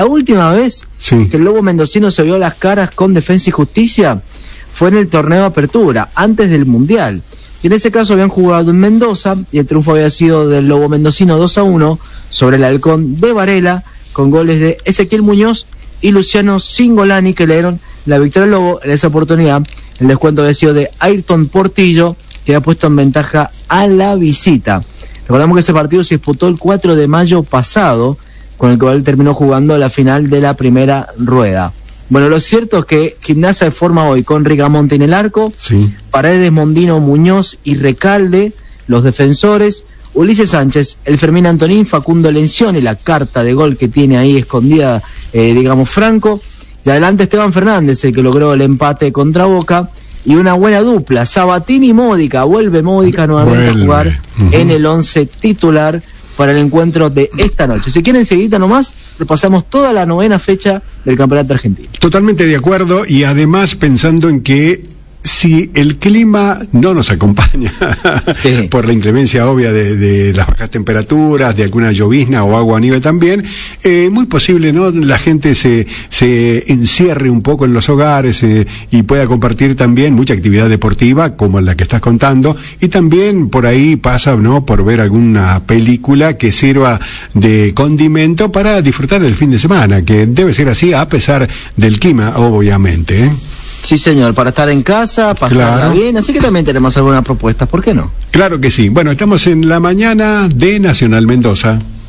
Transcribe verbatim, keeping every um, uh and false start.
La última vez sí. que el Lobo mendocino se vio las caras con Defensa y Justicia fue en el torneo de apertura, antes del Mundial. Y en ese caso habían jugado en Mendoza y el triunfo había sido del Lobo mendocino dos a uno sobre el Halcón de Varela, con goles de Ezequiel Muñoz y Luciano Cingolani, que le dieron la victoria al Lobo. En esa oportunidad el descuento había sido de Ayrton Portillo, que había puesto en ventaja a la visita. Recordamos que ese partido se disputó el cuatro de mayo pasado, con el cual terminó jugando la final de la primera rueda. Bueno, lo cierto es que Gimnasia de forma hoy con Rigamonte en el arco, sí. Paredes, Mondino, Muñoz y Recalde, los defensores, Ulises Sánchez, el Fermín Antonín, Facundo Lencioni, la carta de gol que tiene ahí escondida, eh, digamos, Franco, y adelante Esteban Fernández, el que logró el empate contra Boca, y una buena dupla, Sabatini y Módica, vuelve Módica nuevamente vuelve. a jugar uh-huh. en el once titular para el encuentro de esta noche. Si quieren seguidita nomás, repasamos toda la novena fecha del Campeonato Argentino. Totalmente de acuerdo, y además pensando en que si el clima no nos acompaña sí. por la inclemencia obvia de, de las bajas temperaturas, de alguna llovizna o agua a nieve también, eh, muy posible, ¿no? La gente se, se encierre un poco en los hogares eh, y pueda compartir también mucha actividad deportiva como la que estás contando, y también por ahí pasa, ¿no? Por ver alguna película que sirva de condimento para disfrutar del fin de semana, que debe ser así a pesar del clima, obviamente, ¿eh? Sí, señor, para estar en casa, pasarla claro. bien, así que también tenemos algunas propuestas, ¿por qué no? Claro que sí. Bueno, estamos en la mañana de Nacional Mendoza.